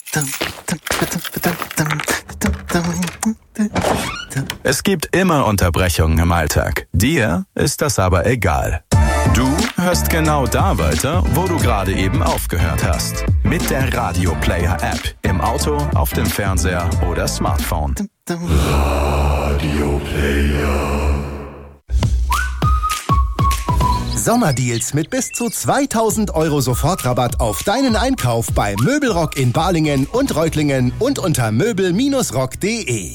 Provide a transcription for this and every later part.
Es gibt immer Unterbrechungen im Alltag. Dir ist das aber egal. Du hörst genau da weiter, wo du gerade eben aufgehört hast. Mit der Radio Player App. Im Auto, auf dem Fernseher oder Smartphone. Radio Player. Sommerdeals mit bis zu 2.000 € Sofortrabatt auf deinen Einkauf bei Möbelrock in Balingen und Reutlingen und unter möbel-rock.de.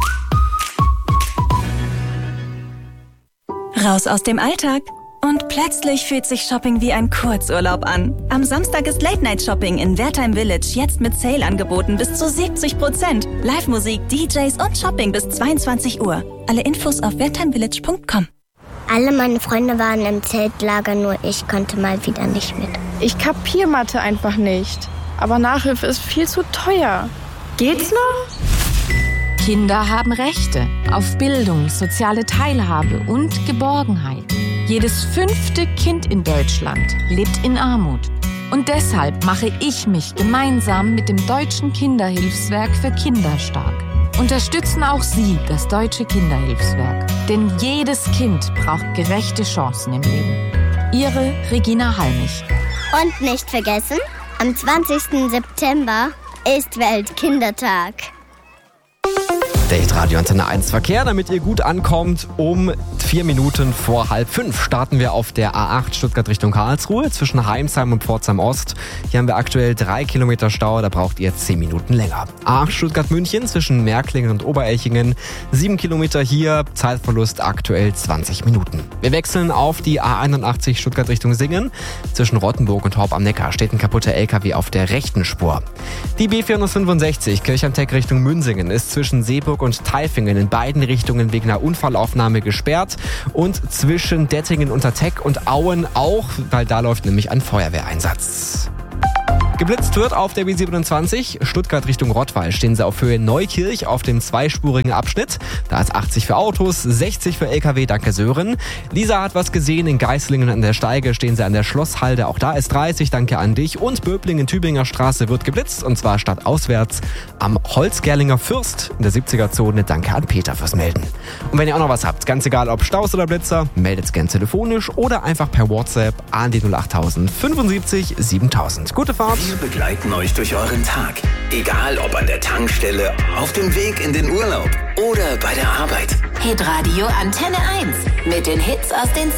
Raus aus dem Alltag. Und plötzlich fühlt sich Shopping wie ein Kurzurlaub an. Am Samstag ist Late-Night-Shopping in Wertheim Village jetzt mit Sale-Angeboten bis zu 70%. Live-Musik, DJs und Shopping bis 22 Uhr. Alle Infos auf wertheimvillage.com. Alle meine Freunde waren im Zeltlager, nur ich konnte mal wieder nicht mit. Ich kapier Mathe einfach nicht. Aber Nachhilfe ist viel zu teuer. Geht's noch? Kinder haben Rechte auf Bildung, soziale Teilhabe und Geborgenheit. Jedes 5. Kind in Deutschland lebt in Armut. Und deshalb mache ich mich gemeinsam mit dem Deutschen Kinderhilfswerk für Kinder stark. Unterstützen auch Sie das Deutsche Kinderhilfswerk. Denn jedes Kind braucht gerechte Chancen im Leben. Ihre Regina Halmich. Und nicht vergessen, am 20. September ist Weltkindertag. Date Radio Antenne 1 Verkehr, damit ihr gut ankommt. Um 4 Minuten vor 4:30 starten wir auf der A8 Stuttgart Richtung Karlsruhe zwischen Heimsheim und Pforzheim Ost. Hier haben wir aktuell 3 Kilometer Stau, da braucht ihr 10 Minuten länger. A8 Stuttgart München zwischen Märklingen und Oberelchingen. 7 Kilometer hier, Zeitverlust aktuell 20 Minuten. Wir wechseln auf die A81 Stuttgart Richtung Singen. Zwischen Rottenburg und Horb am Neckar steht ein kaputter LKW auf der rechten Spur. Die B465 Kirchheim-Teck Richtung Münsingen ist zwischen Seeburg und Tailfingen in beiden Richtungen wegen einer Unfallaufnahme gesperrt und zwischen Dettingen unter Teck und Auen auch, weil da läuft nämlich ein Feuerwehreinsatz. Geblitzt wird auf der B27, Stuttgart Richtung Rottweil stehen sie auf Höhe Neukirch auf dem zweispurigen Abschnitt. Da ist 80 für Autos, 60 für LKW, danke Sören. Lisa hat was gesehen, in Geislingen an der Steige stehen sie an der Schlosshalde, auch da ist 30, danke an dich. Und Böblingen-Tübinger Straße wird geblitzt und zwar stadtauswärts am Holzgerlinger Fürst in der 70er-Zone, danke an Peter fürs Melden. Und wenn ihr auch noch was habt, ganz egal ob Staus oder Blitzer, meldet's gern telefonisch oder einfach per WhatsApp an die 08000 75 7000. Gute Fahrt! Wir begleiten euch durch euren Tag. Egal ob an der Tankstelle, auf dem Weg in den Urlaub oder bei der Arbeit. Hitradio Antenne 1 mit den Hits aus den